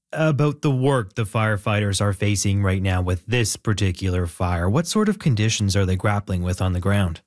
about the work the firefighters are facing right now with this particular fire. What sort of conditions are they grappling with on the ground?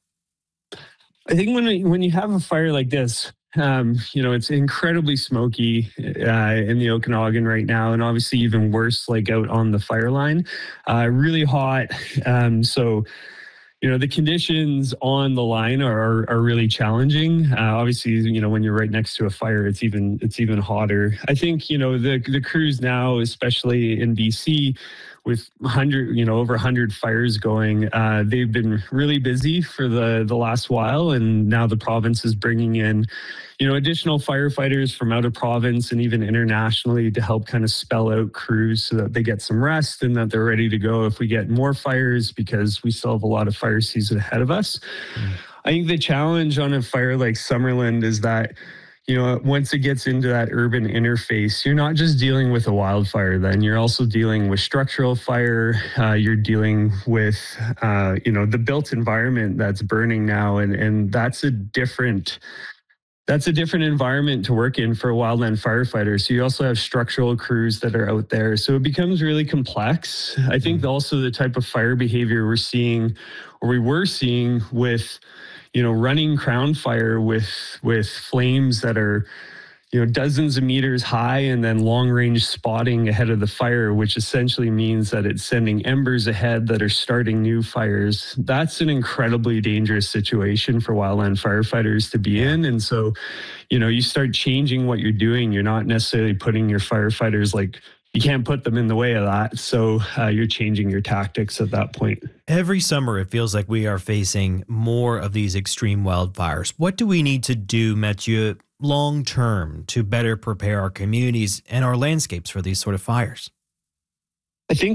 I think when you have a fire like this, it's incredibly smoky in the Okanagan right now, and obviously even worse, like out on the fire line, really hot. So the conditions on the line are really challenging. Obviously, when you're right next to a fire, it's even hotter. I think the crews now, especially in BC, with over 100 fires going, they've been really busy for the last while, and now the province is bringing in additional firefighters from out of province and even internationally to help kind of spell out crews so that they get some rest and that they're ready to go if we get more fires, because we still have a lot of fire season ahead of us. I think the challenge on a fire like Summerland is that once it gets into that urban interface, you're not just dealing with a wildfire, then you're also dealing with structural fire. You're dealing with, the built environment that's burning now. And that's a different environment to work in for a wildland firefighter. So you also have structural crews that are out there. So it becomes really complex. I think also the type of fire behavior we're seeing, or we were seeing with, running crown fire with flames that are, dozens of meters high, and then long range spotting ahead of the fire, which essentially means that it's sending embers ahead that are starting new fires. That's an incredibly dangerous situation for wildland firefighters to be in. And so, you start changing what you're doing. You're not necessarily putting your firefighters, you can't put them in the way of that. So you're changing your tactics at that point. Every summer, it feels like we are facing more of these extreme wildfires. What do we need to do, Mathieu, long term to better prepare our communities and our landscapes for these sort of fires? I think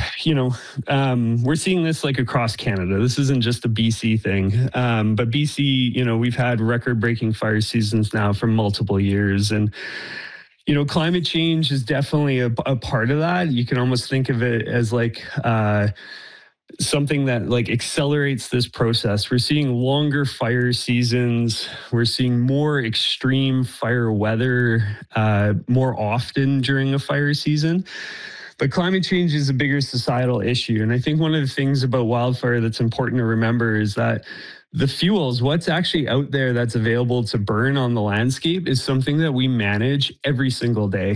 we're seeing this across Canada. This isn't just a BC thing, but BC, we've had record-breaking fire seasons now for multiple years, and climate change is definitely a part of that. You can almost think of it as something that accelerates this process. We're seeing longer fire seasons. We're seeing more extreme fire weather more often during a fire season. But climate change is a bigger societal issue. And I think one of the things about wildfire that's important to remember is that the fuels, what's actually out there that's available to burn on the landscape, is something that we manage every single day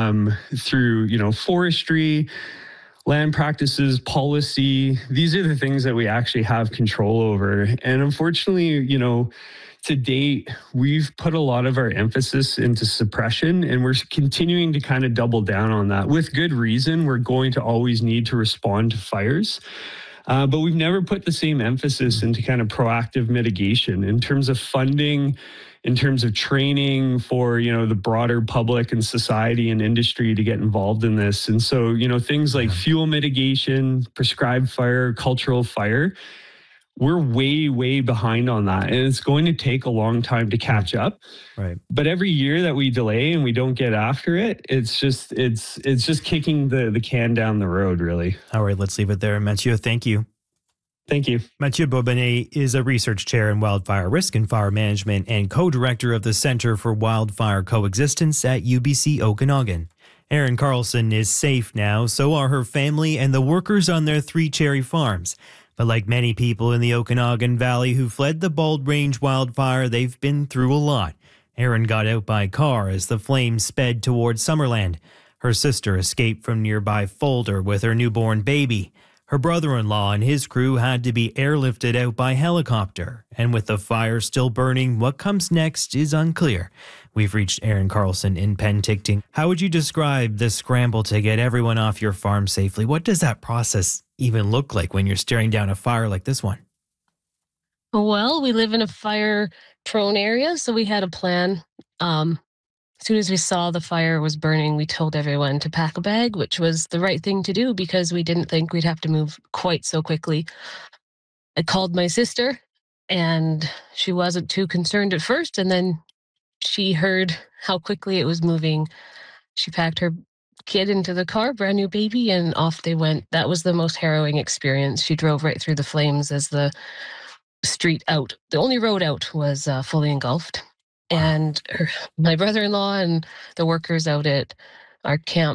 through, forestry, land practices, policy. These are the things that we actually have control over. And unfortunately, to date, we've put a lot of our emphasis into suppression, and we're continuing to kind of double down on that. With good reason, we're going to always need to respond to fires. But we've never put the same emphasis into kind of proactive mitigation in terms of funding, in terms of training for, the broader public and society and industry to get involved in this. And so, things like fuel mitigation, prescribed fire, cultural fire, we're way, way behind on that. And it's going to take a long time to catch up. Right. But every year that we delay and we don't get after it, it's just kicking the can down the road, really. All right, let's leave it there. Mathieu, thank you. Thank you. Mathieu Bobonnet is a research chair in wildfire risk and fire management and co-director of the Center for Wildfire Coexistence at UBC Okanagan. Erin Carlson is safe now, so are her family and the workers on their 3 cherry farms. But like many people in the Okanagan Valley who fled the Bald Range wildfire, they've been through a lot. Erin got out by car as the flames sped towards Summerland. Her sister escaped from nearby Folder with her newborn baby. Her brother-in-law and his crew had to be airlifted out by helicopter. And with the fire still burning, what comes next is unclear. We've reached Erin Carlson in Penticton. How would you describe the scramble to get everyone off your farm safely? What does that process even look like when you're staring down a fire like this one? Well, we live in a fire-prone area, so we had a plan. As soon as we saw the fire was burning, we told everyone to pack a bag, which was the right thing to do because we didn't think we'd have to move quite so quickly. I called my sister, and she wasn't too concerned at first, and then she heard how quickly it was moving. She packed her kid into the car, brand new baby, and off they went. That was the most harrowing experience. She drove right through the flames as the only road out was fully engulfed. And my brother-in-law and the workers out at our camp